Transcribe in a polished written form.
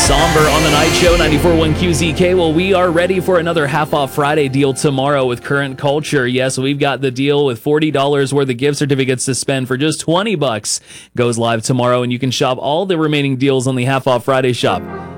Somber on the Night Show, 94.1 QZK. Well, we are ready for another half-off Friday deal tomorrow with Current Culture. Yes, we've got the deal with $40 worth of gift certificates to spend for just $20. Goes live tomorrow, and you can shop all the remaining deals on the half-off Friday shop